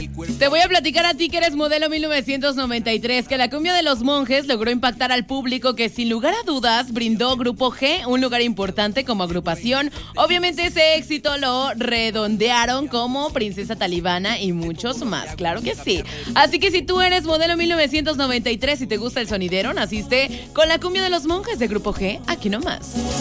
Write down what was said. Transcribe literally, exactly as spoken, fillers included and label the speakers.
Speaker 1: Te voy a platicar a ti que eres modelo mil novecientos noventa y tres, que la cumbia de los monjes logró impactar al público que sin lugar a dudas brindó Grupo G un lugar importante como agrupación. Obviamente ese éxito lo redondearon como Princesa Talibana y muchos más, claro que sí. Así que si tú eres modelo mil novecientos noventa y tres y te gusta el sonidero, naciste con la cumbia de los monjes de Grupo G, aquí nomás.